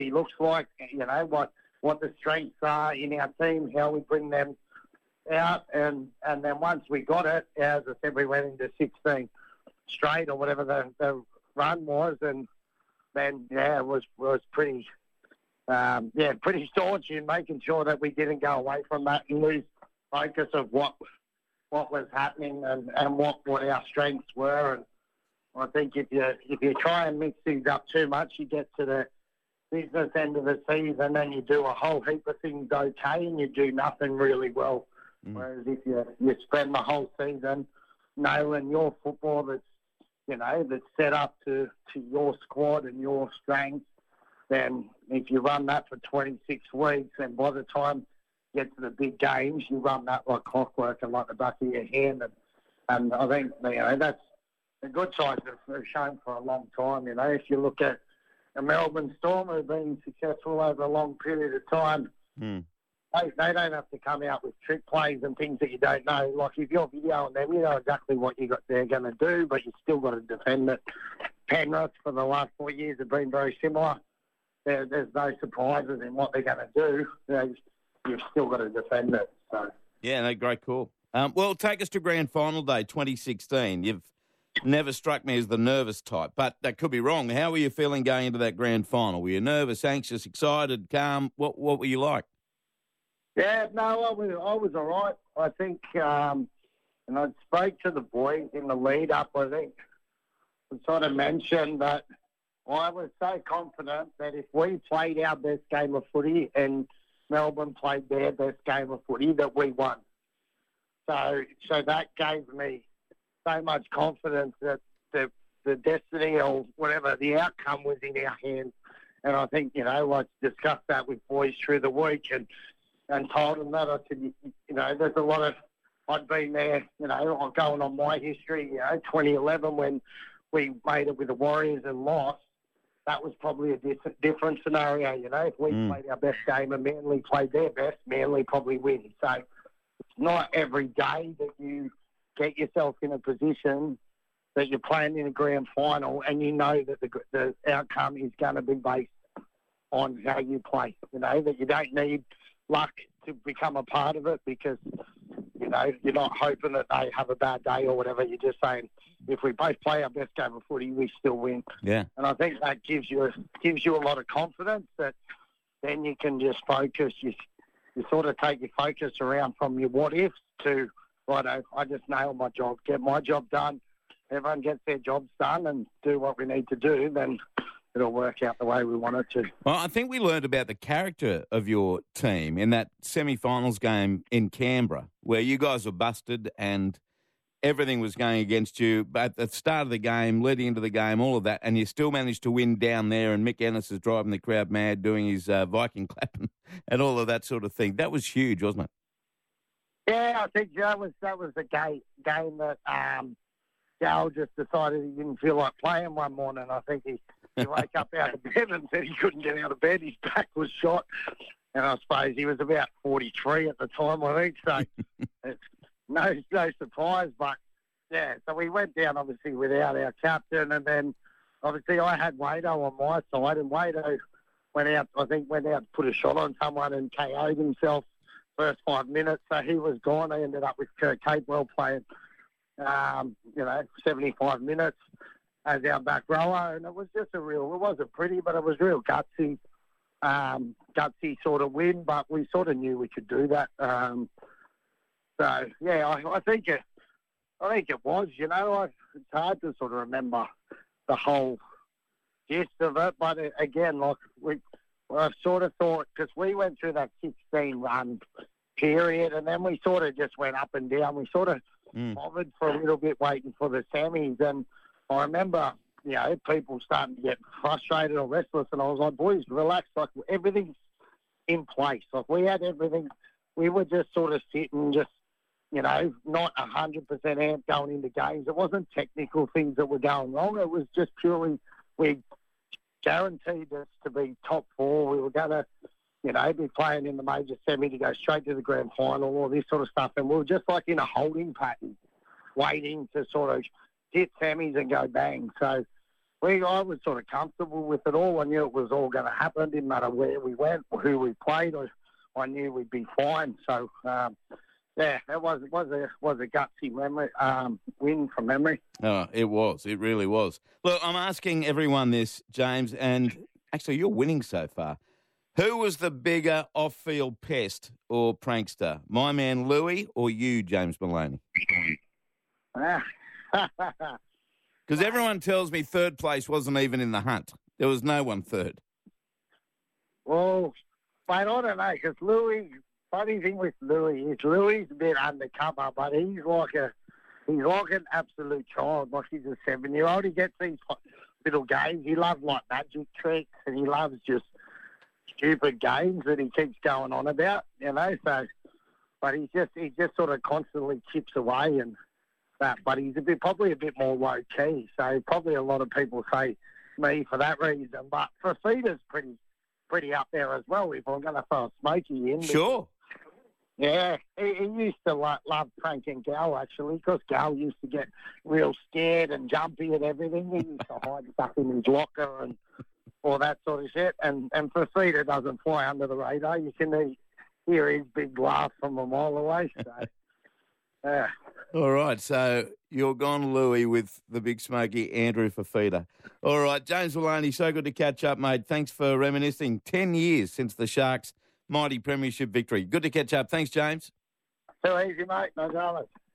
he looks like, what the strengths are in our team, how we bring them out, and then once we got it, as I said, we went into 16 straight or whatever the run was, and then it was pretty pretty staunch in making sure that we didn't go away from that and lose focus of what was happening and what our strengths were. And I think if you try and mix things up too much, you get to the business end of the season and you do a whole heap of things okay and you do nothing really well. Whereas if you spend the whole season knowing your football that's set up to your squad and your strengths, then if you run that for 26 weeks, and by the time you get to the big games, you run that like clockwork and like the back of your hand. And I think, that's a good side have shown for a long time. If you look at a Melbourne Storm who've been successful over a long period of time, they don't have to come out with trick plays and things that you don't know. Like if you're videoing them, you know exactly what they're going to do, but you still got to defend it. Penrith for the last 4 years have been very similar. There's no surprises in what they're going to do. You've still got to defend it. So. Yeah, no, great call. Well, take us to Grand Final Day 2016. You've never struck me as the nervous type, but that could be wrong. How were you feeling going into that Grand Final? Were you nervous, anxious, excited, calm? What were you like? Yeah, no, I was all right. I think, and I spoke to the boys in the lead-up, I think, and sort of mentioned that I was so confident that if we played our best game of footy and Melbourne played their best game of footy, that we won. So that gave me so much confidence that the destiny or whatever, the outcome was in our hands. And I think, I discussed that with boys through the week and told them that. I said, there's a lot of, I'd been there, I'm going on my history, 2011 when we made it with the Warriors and lost. That was probably a different scenario, If we played our best game and Manly played their best, Manly probably wins. So it's not every day that you get yourself in a position that you're playing in a grand final and you know that the outcome is going to be based on how you play, that you don't need luck to become a part of it because, you're not hoping that they have a bad day or whatever. You're just saying, if we both play our best game of footy, we still win. Yeah. And I think that gives you a lot of confidence that then you can just focus. You sort of take your focus around from your what ifs to, righto, I just nailed my job, get my job done. Everyone gets their jobs done and do what we need to do, then it'll work out the way we want it to. Well, I think we learned about the character of your team in that semi-finals game in Canberra, where you guys were busted and everything was going against you. But at the start of the game, leading into the game, all of that, and you still managed to win down there, and Mick Ennis is driving the crowd mad, doing his Viking clapping and all of that sort of thing. That was huge, wasn't it? Yeah, I think that was the game that Gal just decided he didn't feel like playing one morning. I think he woke up out of bed and said he couldn't get out of bed. His back was shot. And I suppose he was about 43 at the time, I think. So it's no surprise. But, yeah, so we went down, obviously, without our captain. And then, obviously, I had Wado on my side. And Wado went out to put a shot on someone and KO'd himself first 5 minutes. So he was gone. I ended up with Kurt Capewell playing, 75 minutes as our back rower, and it was just it wasn't pretty, but it was real gutsy sort of win, but we sort of knew we could do that. So, yeah, I think it was, it's hard to sort of remember the whole gist of it, but again, I sort of thought, because we went through that 16-run period, and then we sort of just went up and down. We sort of bothered for a little bit waiting for the semis, and I remember, people starting to get frustrated or restless, and I was like, boys, relax, everything's in place. We had everything. We were just sort of sitting, just, not 100% amped going into games. It wasn't technical things that were going wrong. It was just purely, we guaranteed us to be top four. We were going to, be playing in the major semi to go straight to the grand final, all this sort of stuff. And we were just like in a holding pattern, waiting to sort of hit semis and go bang. So I was sort of comfortable with it all. I knew it was all going to happen. Didn't matter where we went or who we played. I knew we'd be fine. So, yeah, it was a gutsy memory, win from memory. Oh, it was. It really was. Look, I'm asking everyone this, James, and actually you're winning so far. Who was the bigger off-field pest or prankster? My man Louis or you, James Maloney? Because everyone tells me third place wasn't even in the hunt. There was no one third. Well, mate, I don't know, because Louis, funny thing with Louis is Louis a bit undercover, but he's like an absolute child. Like he's a 7-year-old. He gets these little games. He loves like magic tricks, and he loves just stupid games that he keeps going on about, you know. So, but he just sort of constantly chips away and that. But he's probably a bit more low key. So probably a lot of people say me for that reason. But Fafita's pretty up there as well. If I'm going to throw a smoky in, Sure. Yeah, he used to love pranking Gal, actually, because Gal used to get real scared and jumpy and everything. He used to hide stuff in his locker and all that sort of shit. And Fafita doesn't fly under the radar. You can hear his big laugh from a mile away. So, yeah. All right, so you're gone, Louis, with the big smoky Andrew Fafita. All right, James Maloney, so good to catch up, mate. Thanks for reminiscing. 10 years since the Sharks' mighty premiership victory. Good to catch up. Thanks, James. Too easy, mate. No dramas.